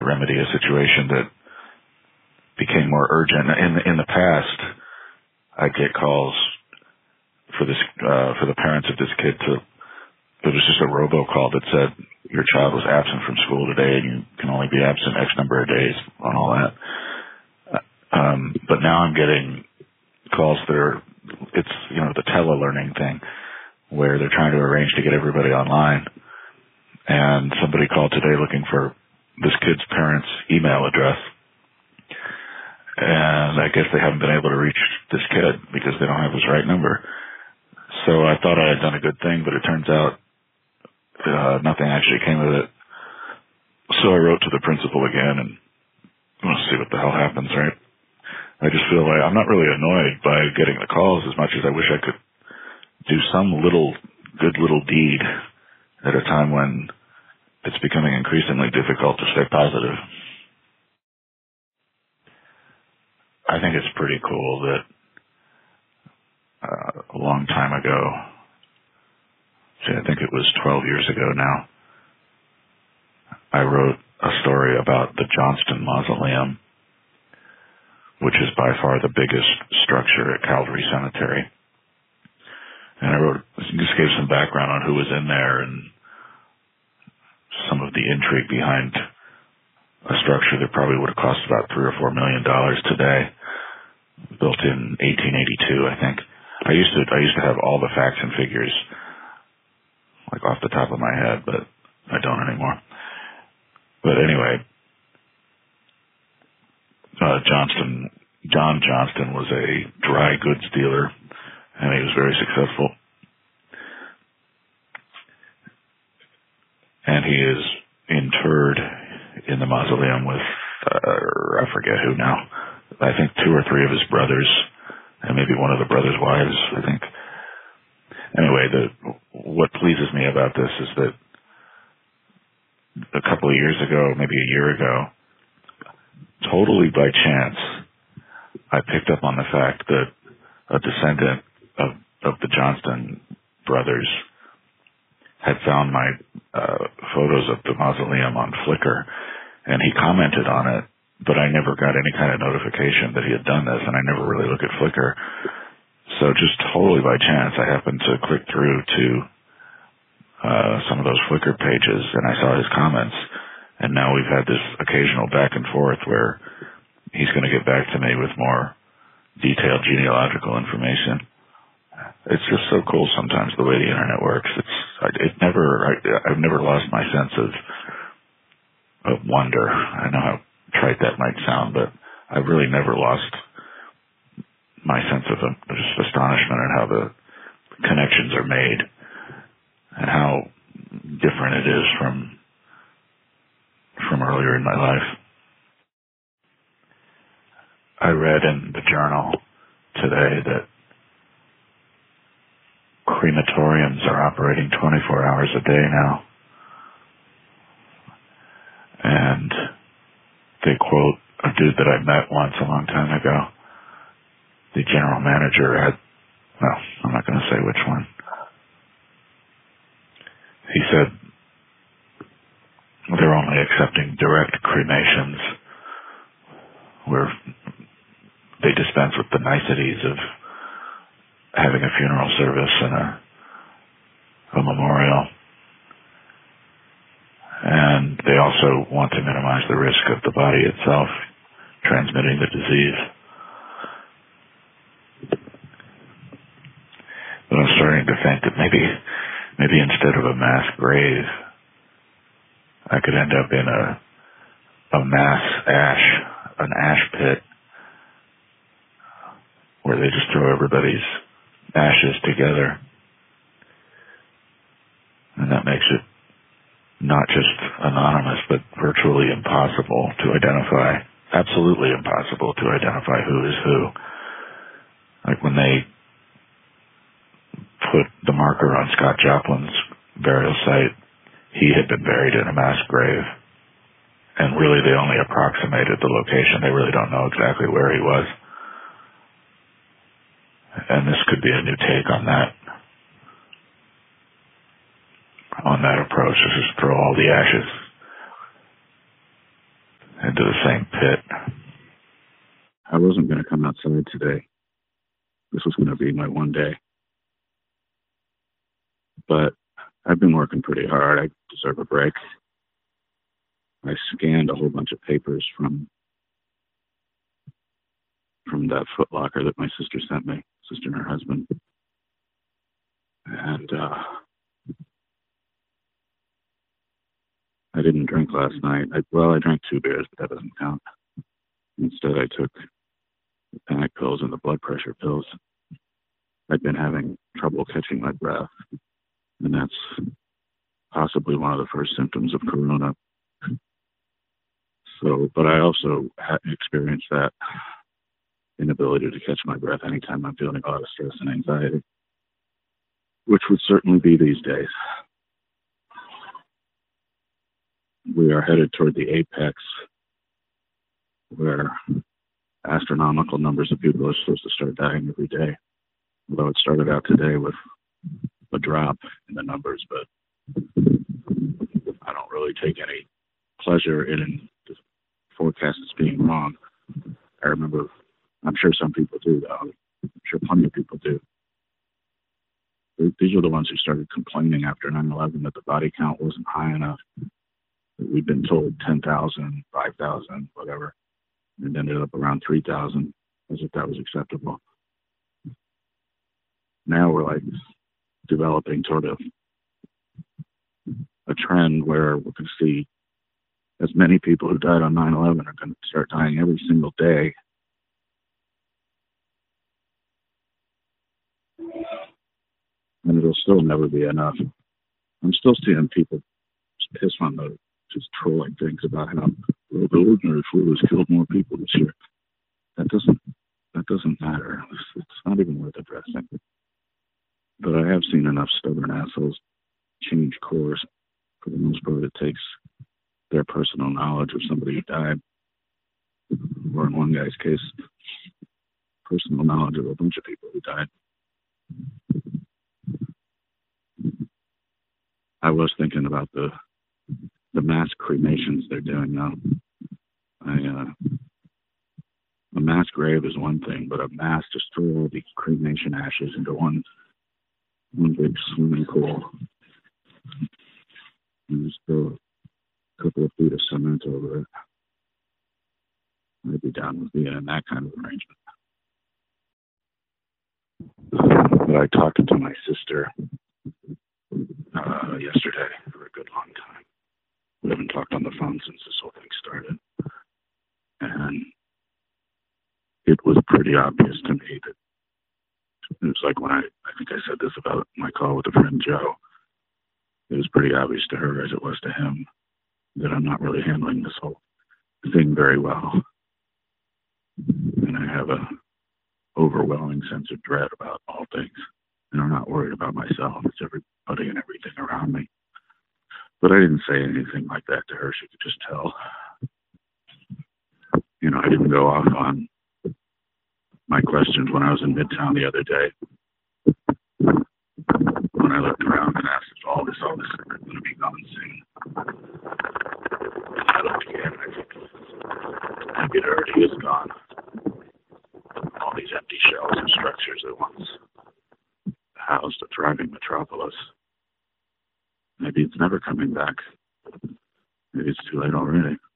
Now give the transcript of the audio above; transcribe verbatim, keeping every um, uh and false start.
remedy a situation that became more urgent. In in the past, I'd get calls for this uh, for the parents of this kid to. It was just a robocall that said your child was absent from school today, and you can only be absent X number of days on all that. Um, but now I'm getting calls that are, it's, you know, the tele-learning thing where they're trying to arrange to get everybody online. And somebody called today looking for this kid's parents' email address. And I guess they haven't been able to reach this kid because they don't have his right number. So I thought I had done a good thing, but it turns out uh, nothing actually came of it. So I wrote to the principal again, and we'll see what the hell happens, right? I just feel like I'm not really annoyed by getting the calls as much as I wish I could do some little good little deed at a time when it's becoming increasingly difficult to stay positive. I think it's pretty cool that uh, a long time ago, see, I think it was twelve years ago now, I wrote a story about the Johnston Mausoleum, which is by far the biggest structure at Calvary Cemetery. And I wrote, just gave some background on who was in there and some of the intrigue behind a structure that probably would have cost about three or four million dollars today, built in eighteen eighty-two, I think. I used to, I used to have all the facts and figures, like off the top of my head, but I don't anymore. But anyway, Uh, Johnston, John Johnston was a dry goods dealer, and he was very successful. And he is interred in the mausoleum with, uh, I forget who now, I think two or three of his brothers, and maybe one of the brothers' wives, I think. Anyway, the, what pleases me about this is that a couple of years ago, maybe a year ago, totally by chance, I picked up on the fact that a descendant of, of the Johnston brothers had found my uh, photos of the mausoleum on Flickr, and he commented on it, but I never got any kind of notification that he had done this, and I never really look at Flickr. So just totally by chance, I happened to click through to uh, some of those Flickr pages, and I saw his comments. And now we've had this occasional back and forth where he's going to get back to me with more detailed genealogical information. It's just so cool sometimes the way the internet works. It's it never I, I've never lost my sense of of wonder. I know how trite that might sound, but I've really never lost my sense of um, just astonishment at how the connections are made and how different it is from. from earlier in my life. I read in the journal today that crematoriums are operating twenty-four hours a day now. And they quote a dude that I met once a long time ago. The general manager had, well, I'm not going to say which one. He said, they're only accepting direct cremations where they dispense with the niceties of having a funeral service and a, a memorial. And they also want to minimize the risk of the body itself transmitting the disease. But I'm starting to think that maybe, maybe instead of a mass grave, I could end up in a a mass ash, an ash pit, where they just throw everybody's ashes together. And that makes it not just anonymous, but virtually impossible to identify, absolutely impossible to identify who is who. Like when they put the marker on Scott Joplin's burial site, he had been buried in a mass grave. And really they only approximated the location. They really don't know exactly where he was. And this could be a new take on that, on that approach, to just throw all the ashes into the same pit. I wasn't going to come outside today. This was going to be my one day. But I've been working pretty hard. I deserve a break. I scanned a whole bunch of papers from from that Foot Locker that my sister sent me, sister and her husband. And uh, I didn't drink last night. I, well, I drank two beers, but that doesn't count. Instead, I took the panic pills and the blood pressure pills. I'd been having trouble catching my breath, and that's possibly one of the first symptoms of corona. So, but I also had experienced that inability to catch my breath anytime I'm feeling a lot of stress and anxiety, which would certainly be these days. We are headed toward the apex where astronomical numbers of people are supposed to start dying every day. Although it started out today with a drop in the numbers, but I don't really take any pleasure in the forecast as being wrong. I remember, I'm sure some people do, though. I'm sure plenty of people do. These are the ones who started complaining after nine eleven that the body count wasn't high enough. We'd been told ten thousand, five thousand, whatever. It ended up around three thousand, as if that was acceptable. Now we're like developing sort of a trend where we're going to see as many people who died on nine eleven are going to start dying every single day. And it'll still never be enough. I'm still seeing people piss on the, just trolling things about how well, the ordinary flu has killed more people this year. That doesn't, that doesn't matter. It's, it's not even worth addressing. But I have seen enough stubborn assholes change course. For the most part, it takes their personal knowledge of somebody who died, or in one guy's case, personal knowledge of a bunch of people who died. I was thinking about the the mass cremations they're doing now. I, uh, a mass grave is one thing, but a mass, just throw all the cremation ashes into one one big swimming pool and just throw a couple of feet of cement over it. I'd be down with being in that kind of arrangement. But I talked to my sister uh, yesterday for a good long time. We haven't talked on the phone since this whole thing started. And it was pretty obvious to me that it was like when I, I think I said this about my call with a friend Joe. It was pretty obvious to her as it was to him that I'm not really handling this whole thing very well. And I have a overwhelming sense of dread about all things. And I'm not worried about myself. It's everybody and everything around me. But I didn't say anything like that to her. She could just tell. You know, I didn't go off on my questions when I was in Midtown the other day. When I looked around and asked if all this, all this is going to be gone soon. I looked again and I think maybe it already is gone. All these empty shells and structures that once housed a thriving metropolis. Maybe it's never coming back. Maybe it's too late already.